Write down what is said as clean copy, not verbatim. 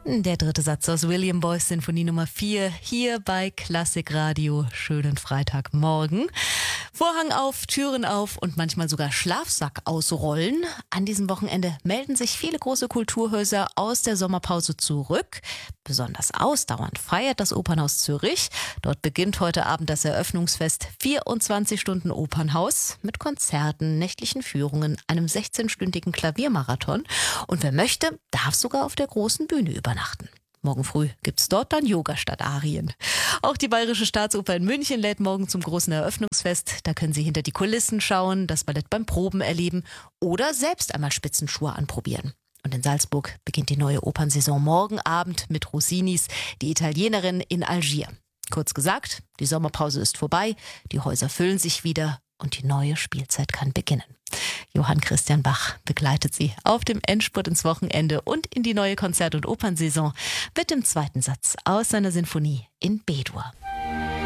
Der dritte Satz aus William Boyce Sinfonie Nummer 4 hier bei Klassik Radio. Schönen Freitagmorgen. Vorhang auf, Türen auf und manchmal sogar Schlafsack ausrollen. An diesem Wochenende melden sich viele große Kulturhäuser aus der Sommerpause zurück. Besonders ausdauernd feiert das Opernhaus Zürich. Dort beginnt heute Abend das Eröffnungsfest 24 Stunden Opernhaus mit Konzerten, nächtlichen Führungen, einem 16-stündigen Klaviermarathon. Und wer möchte, darf sogar auf der großen Bühne übernachten. Morgen früh gibt's dort dann Yoga statt Arien. Auch die Bayerische Staatsoper in München lädt morgen zum großen Eröffnungsfest. Da können Sie hinter die Kulissen schauen, das Ballett beim Proben erleben oder selbst einmal Spitzenschuhe anprobieren. Und in Salzburg beginnt die neue Opernsaison morgen Abend mit Rossinis Die Italienerin in Algier. Kurz gesagt, die Sommerpause ist vorbei, die Häuser füllen sich wieder und die neue Spielzeit kann beginnen. Johann Christian Bach begleitet Sie auf dem Endspurt ins Wochenende und in die neue Konzert- und Opernsaison mit dem zweiten Satz aus seiner Sinfonie in B-Dur.